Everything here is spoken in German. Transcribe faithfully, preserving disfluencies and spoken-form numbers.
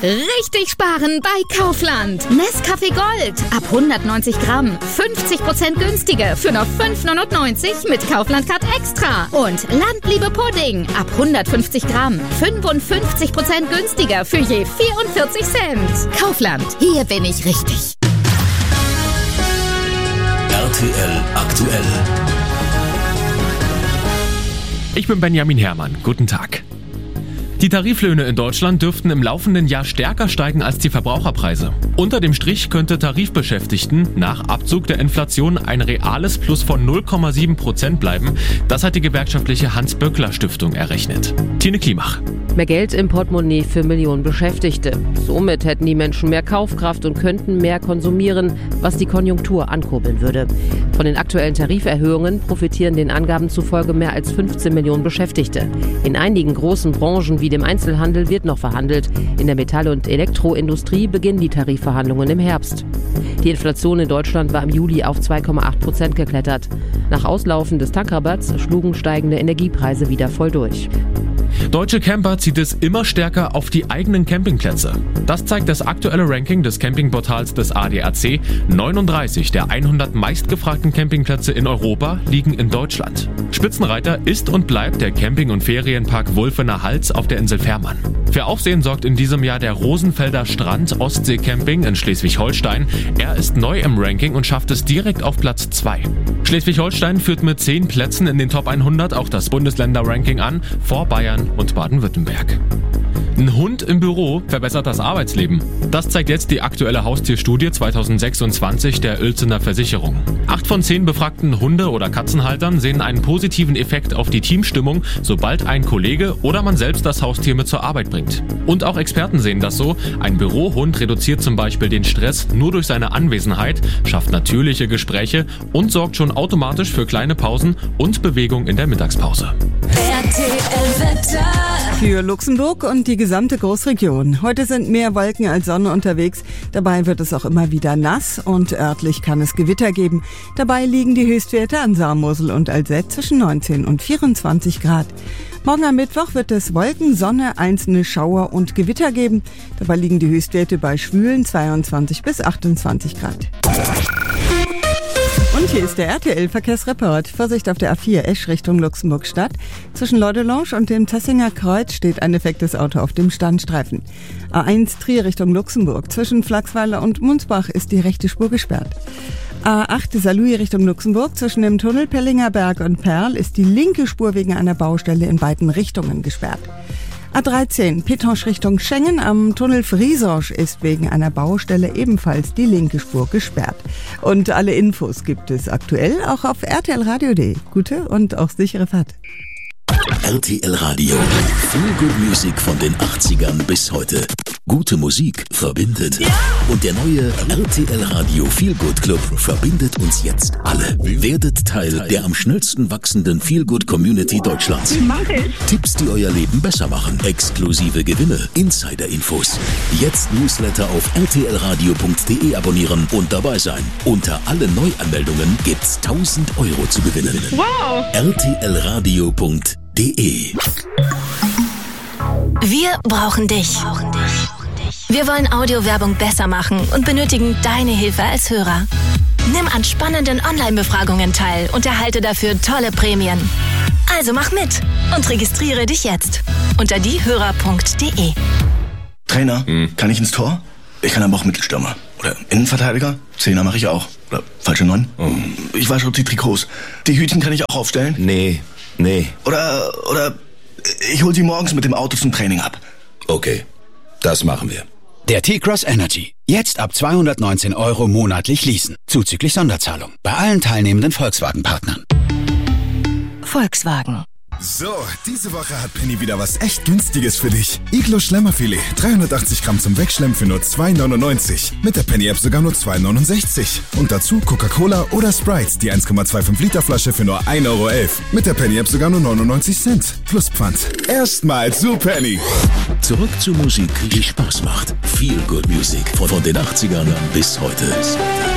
Richtig sparen bei Kaufland. Nescafé Gold ab hundertneunzig Gramm. fünfzig Prozent günstiger für nur fünf neunundneunzig mit Kaufland Card Extra. Und Landliebe Pudding ab hundertfünfzig Gramm. fünfundfünfzig Prozent günstiger für je vierundvierzig Cent. Kaufland, hier bin ich richtig. R T L aktuell. Ich bin Benjamin Herrmann. Guten Tag. Die Tariflöhne in Deutschland dürften im laufenden Jahr stärker steigen als die Verbraucherpreise. Unter dem Strich könnte Tarifbeschäftigten nach Abzug der Inflation ein reales Plus von null Komma sieben Prozent bleiben. Das hat die gewerkschaftliche Hans-Böckler-Stiftung errechnet. Tine Klimach. Mehr Geld im Portemonnaie für Millionen Beschäftigte. Somit hätten die Menschen mehr Kaufkraft und könnten mehr konsumieren, was die Konjunktur ankurbeln würde. Von den aktuellen Tariferhöhungen profitieren den Angaben zufolge mehr als fünfzehn Millionen Beschäftigte. In einigen großen Branchen wie dem Einzelhandel wird noch verhandelt. In der Metall- und Elektroindustrie beginnen die Tarifverhandlungen im Herbst. Die Inflation in Deutschland war im Juli auf zwei Komma acht Prozent geklettert. Nach Auslaufen des Tankrabatts schlugen steigende Energiepreise wieder voll durch. Deutsche Camper zieht es immer stärker auf die eigenen Campingplätze. Das zeigt das aktuelle Ranking des Campingportals des A D A C. neununddreißig der hundert meistgefragten Campingplätze in Europa liegen in Deutschland. Spitzenreiter ist und bleibt der Camping- und Ferienpark Wulfener Hals auf der Insel Fährmann. Für Aufsehen sorgt in diesem Jahr der Rosenfelder Strand Ostsee Camping in Schleswig-Holstein. Er ist neu im Ranking und schafft es direkt auf Platz zwei. Schleswig-Holstein führt mit zehn Plätzen in den Top hundert auch das Bundesländer-Ranking an, vor Bayern und Baden-Württemberg. Ein Hund im Büro verbessert das Arbeitsleben. Das zeigt jetzt die aktuelle Haustierstudie zweitausendsechsundzwanzig der Uelzener Versicherung. Acht von zehn befragten Hunde- oder Katzenhaltern sehen einen positiven Effekt auf die Teamstimmung, sobald ein Kollege oder man selbst das Haustier mit zur Arbeit bringt. Und auch Experten sehen das so. Ein Bürohund reduziert zum Beispiel den Stress nur durch seine Anwesenheit, schafft natürliche Gespräche und sorgt schon automatisch für kleine Pausen und Bewegung in der Mittagspause. R T L-Wetter. Für Luxemburg und die gesamte Großregion. Heute sind mehr Wolken als Sonne unterwegs. Dabei wird es auch immer wieder nass und örtlich kann es Gewitter geben. Dabei liegen die Höchstwerte an Saar-Mosel und Alzette zwischen neunzehn und vierundzwanzig Grad. Morgen am Mittwoch wird es Wolken, Sonne, einzelne Schauer und Gewitter geben. Dabei liegen die Höchstwerte bei schwülen zweiundzwanzig bis achtundzwanzig Grad. Und hier ist der R T L-Verkehrsreport. Vorsicht auf der A vier Esch Richtung Luxemburg-Stadt. Zwischen Leudelange und dem Tassinger Kreuz steht ein defektes Auto auf dem Standstreifen. A eins Trier Richtung Luxemburg. Zwischen Flachsweiler und Munsbach ist die rechte Spur gesperrt. A acht Saarlouis Richtung Luxemburg. Zwischen dem Tunnel Pellinger Berg und Perl ist die linke Spur wegen einer Baustelle in beiden Richtungen gesperrt. A dreizehn Pétange Richtung Schengen am Tunnel Friesange ist wegen einer Baustelle ebenfalls die linke Spur gesperrt. Und alle Infos gibt es aktuell auch auf R T L Radio punkt de. Gute und auch sichere Fahrt. R T L Radio. Feel Good Music von den achtzigern bis heute. Gute Musik verbindet. Ja! Und der neue R T L Radio Feel Good Club verbindet uns jetzt alle. Werdet Teil der am schnellsten wachsenden Feel Good Community Deutschlands. Mach ich. Tipps, die euer Leben besser machen. Exklusive Gewinne. Insider-Infos. Jetzt Newsletter auf R T L Radio punkt de abonnieren und dabei sein. Unter alle Neuanmeldungen gibt's tausend Euro zu gewinnen. Wow. R T L Radio punkt de. Wir brauchen dich. Wir wollen Audiowerbung besser machen und benötigen deine Hilfe als Hörer. Nimm an spannenden Online-Befragungen teil und erhalte dafür tolle Prämien. Also mach mit und registriere dich jetzt unter diehörer punkt de. Trainer, hm. kann ich ins Tor? Ich kann aber auch Mittelstürmer. Oder Innenverteidiger? Zehner mache ich auch. Oder falsche Neun? Oh. Ich wasche die Trikots. Die Hütchen kann ich auch aufstellen? Nee, nee. Oder, oder ich hol sie morgens mit dem Auto zum Training ab. Okay, das machen wir. Der T-Cross Energy. Jetzt ab zweihundertneunzehn Euro monatlich leasen. Zuzüglich Sonderzahlung. Bei allen teilnehmenden Volkswagen-Partnern. Volkswagen. So, diese Woche hat Penny wieder was echt Günstiges für dich. Iglo Schlemmerfilet, dreihundertachtzig Gramm zum Wegschlemmen für nur zwei neunundneunzig. Mit der Penny-App sogar nur zwei neunundsechzig. Und dazu Coca-Cola oder Sprite, die eins Komma fünfundzwanzig Liter Flasche für nur ein Euro elf. Mit der Penny-App sogar nur neunundneunzig Cent. Plus Pfand. Erstmal zu Penny. Zurück zur Musik, die Spaß macht. Feel Good Music von den achtzigern bis heute.